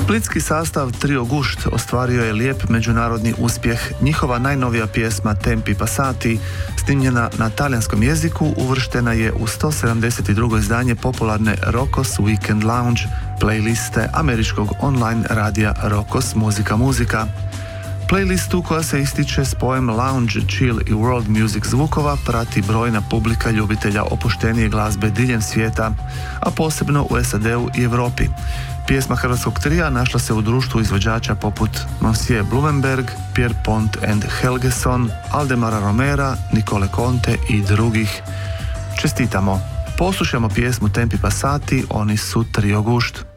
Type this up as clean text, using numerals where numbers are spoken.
Splitski sastav Trio Gušt ostvario je lijep međunarodni uspjeh. Njihova najnovija pjesma Tempi Passati, snimljena na talijanskom jeziku, uvrštena je u 172. izdanje popularne Rokos Weekend Lounge playliste američkog online radija Rokos Muzika. Playlistu koja se ističe spojem lounge, chill i world music zvukova prati brojna publika ljubitelja opuštenije glazbe diljem svijeta, a posebno u SAD-u i Europi. Pjesma hrvatskog trija našla se u društvu izvođača poput Monsieur Blumenberg, Pierpont and Helgeson, Aldemara Romera, Nicole Conte i drugih. Čestitamo! Poslušajmo pjesmu Tempi Passati, oni su Trio Gušt.